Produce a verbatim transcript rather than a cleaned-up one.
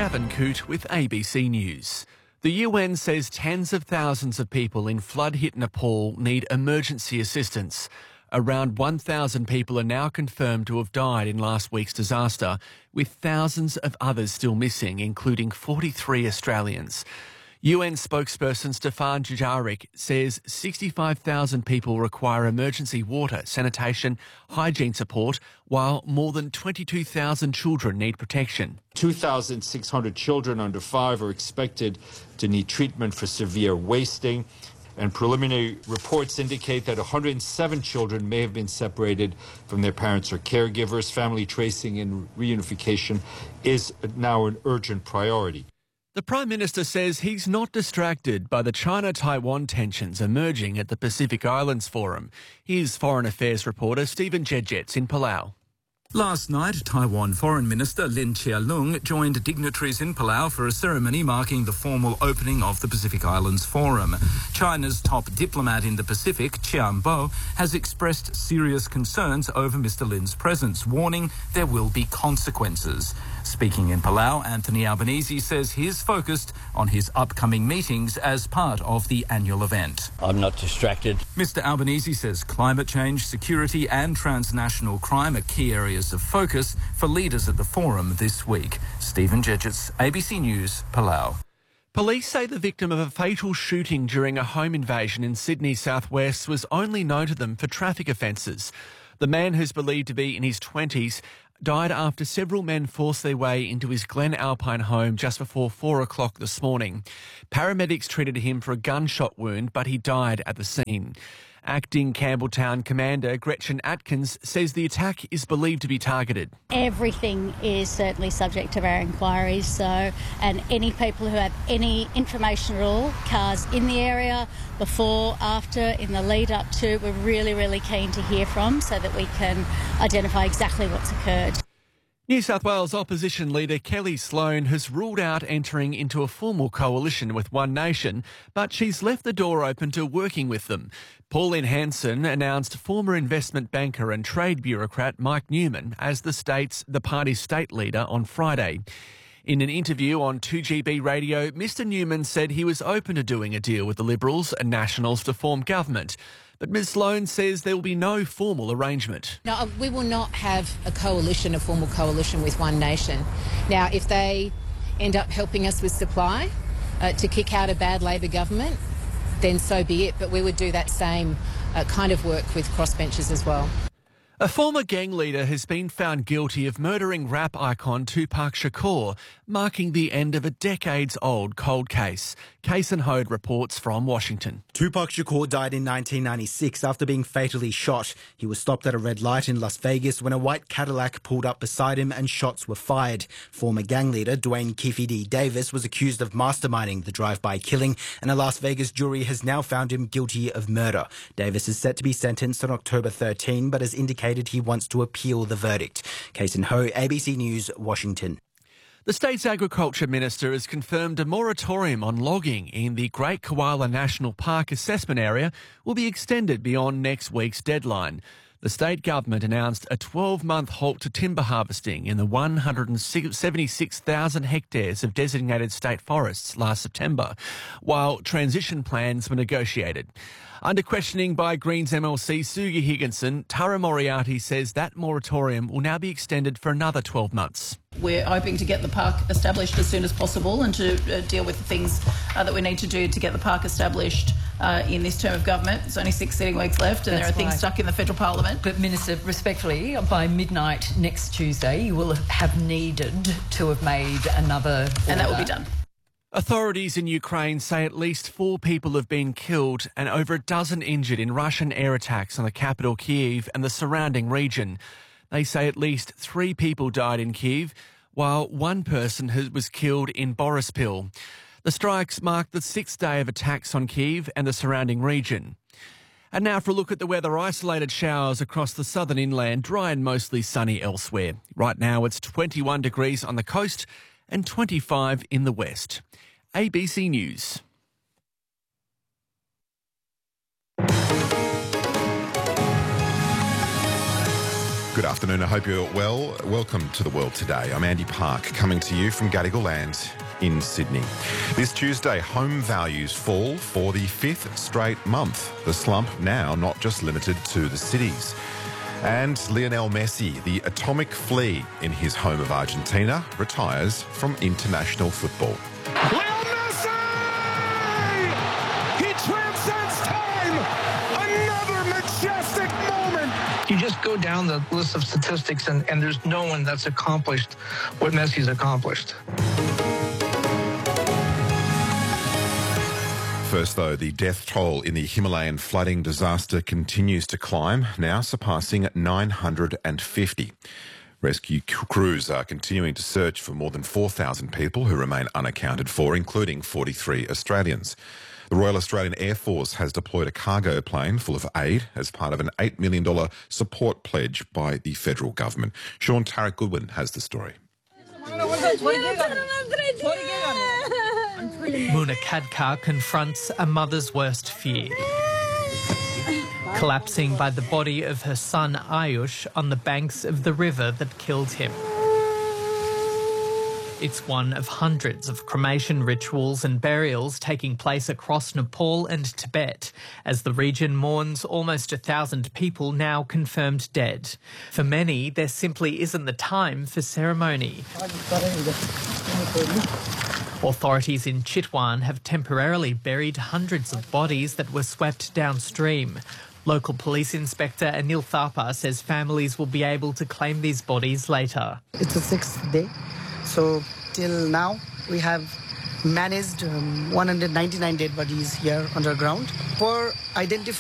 Gavin Coote with A B C News. The U N says tens of thousands of people in flood-hit Nepal need emergency assistance. Around one thousand people are now confirmed to have died in last week's disaster, with thousands of others still missing, including forty-three Australians. U N spokesperson Stefan Dujarric says sixty-five thousand people require emergency water, sanitation, hygiene support, while more than twenty-two thousand children need protection. two thousand six hundred children under five are expected to need treatment for severe wasting, and preliminary reports indicate that one hundred seven children may have been separated from their parents or caregivers. Family tracing and reunification is now an urgent priority. The Prime Minister says he's not distracted by the China-Taiwan tensions emerging at the Pacific Islands Forum. Here's Foreign Affairs reporter Stephen Jedgetts in Palau. Last night, Taiwan Foreign Minister Lin Chia-lung joined dignitaries in Palau for a ceremony marking the formal opening of the Pacific Islands Forum. China's top diplomat in the Pacific, Qian Bo, has expressed serious concerns over Mister Lin's presence, warning there will be consequences. Speaking in Palau, Anthony Albanese says he's focused on his upcoming meetings as part of the annual event. I'm not distracted. Mister Albanese says climate change, security and transnational crime are key areas of focus for leaders at the forum this week. Stephen Jedgetts, A B C News, Palau. Police say the victim of a fatal shooting during a home invasion in Sydney southwest was only known to them for traffic offences. The man, who's believed to be in his twenties, died after several men forced their way into his Glen Alpine home just before four o'clock this morning. Paramedics treated him for a gunshot wound, but he died at the scene. Acting Campbelltown Commander Gretchen Atkins says the attack is believed to be targeted. Everything is certainly subject to our inquiries, so and any people who have any information at all, cars in the area, before, after, in the lead up to, we're really, really keen to hear from so that we can identify exactly what's occurred. New South Wales opposition leader Kelly Sloan has ruled out entering into a formal coalition with One Nation, but she's left the door open to working with them. Pauline Hanson announced former investment banker and trade bureaucrat Mike Newman as the state's the party's state leader on Friday. In an interview on two G B radio, Mister Newman said he was open to doing a deal with the Liberals and Nationals to form government. But Miz Sloan says there will be no formal arrangement. No, we will not have a coalition, a formal coalition with One Nation. Now, if they end up helping us with supply uh, to kick out a bad Labor government, then so be it. But we would do that same uh, kind of work with crossbenchers as well. A former gang leader has been found guilty of murdering rap icon Tupac Shakur, marking the end of a decades-old cold case. Kason Hode reports from Washington. Tupac Shakur died in nineteen ninety-six after being fatally shot. He was stopped at a red light in Las Vegas when a white Cadillac pulled up beside him and shots were fired. Former gang leader Dwayne Keefe D. Davis was accused of masterminding the drive-by killing, and a Las Vegas jury has now found him guilty of murder. Davis is set to be sentenced on October thirteenth, but has indicated he wants to appeal the verdict. Kason Ho, A B C News, Washington. The state's agriculture minister has confirmed a moratorium on logging in the Great Koala National Park assessment area will be extended beyond next week's deadline. The state government announced a twelve-month halt to timber harvesting in the one hundred seventy-six thousand hectares of designated state forests last September, while transition plans were negotiated. Under questioning by Greens M L C Sugi Higginson, Tara Moriarty says that moratorium will now be extended for another twelve months. We're hoping to get the park established as soon as possible and to uh, deal with the things uh, that we need to do to get the park established uh, in this term of government. There's only six sitting weeks left and That's there are things right. stuck in the federal parliament. But Minister, respectfully, by midnight next Tuesday, you will have needed to have made another order. And that will be done. Authorities in Ukraine say at least four people have been killed and over a dozen injured in Russian air attacks on the capital Kyiv and the surrounding region. They say at least three people died in Kyiv, while one person was killed in Borispil. The strikes marked the sixth day of attacks on Kyiv and the surrounding region. And now for a look at the weather. Isolated showers across the southern inland, dry and mostly sunny elsewhere. Right now it's twenty-one degrees on the coast and twenty-five in the west. A B C News. Good Good afternoon. I hope you're well. Welcome to The World Today. I'm Andy Park, coming to you from Gadigal Land in Sydney. This Tuesday, home values fall for the fifth straight month. The slump now not just limited to the cities. And Lionel Messi, the atomic flea in his home of Argentina, retires from international football. Lionel Messi! He transcends time! Another majestic moment! You just go down the list of statistics and, and there's no one that's accomplished what Messi's accomplished. First, though, the death toll in the Himalayan flooding disaster continues to climb, now surpassing nine hundred fifty. Rescue crews are continuing to search for more than four thousand people who remain unaccounted for, including forty-three Australians. The Royal Australian Air Force has deployed a cargo plane full of aid as part of an eight million dollars support pledge by the federal government. Sean Tarrant-Goodwin has the story. Muna Khadkar confronts a mother's worst fear. Collapsing by the body of her son Ayush on the banks of the river that killed him. It's one of hundreds of cremation rituals and burials taking place across Nepal and Tibet as the region mourns almost a thousand people now confirmed dead. For many, there simply isn't the time for ceremony. Authorities in Chitwan have temporarily buried hundreds of bodies that were swept downstream. Local police inspector Anil Thapa says families will be able to claim these bodies later. It's the sixth day, so till now we have managed um, one hundred ninety-nine dead bodies here underground. For identifying